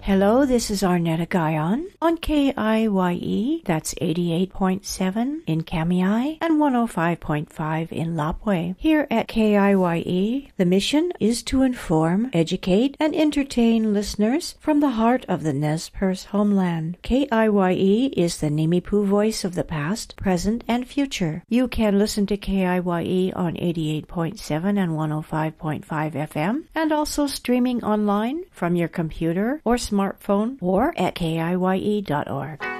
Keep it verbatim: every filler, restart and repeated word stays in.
Hello, this is Arnetta Guyon on K I Y E, that's eighty-eight point seven in Kamiai and one oh five point five in Lapwai. Here at K I Y E, the mission is to inform, educate, and entertain listeners from the heart of the Nez Perce homeland. K I Y E is the Nimipu voice of the past, present, and future. You can listen to K I Y E on eighty-eight point seven and one oh five point five F M, and also streaming online from your computer or smartphone or at K I Y E dot org.